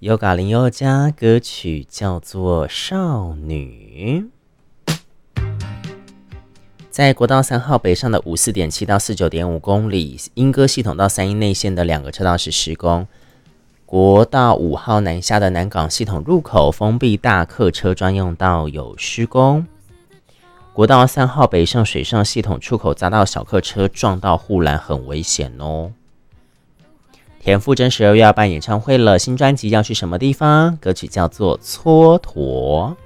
Yoga 林宥嘉，歌曲叫做《少女》。在国道3号北上的54.7到49.5公里，莺歌系统到三鶯内线的2个车道是施工。国道5号南下的南港系统入口封闭大客车专用道有施工。国道3号北上水上系统出口匝道小客车撞到护栏，很危险哦。田馥甄12月要办演唱会了，新专辑要去什么地方？歌曲叫做《蹉跎》。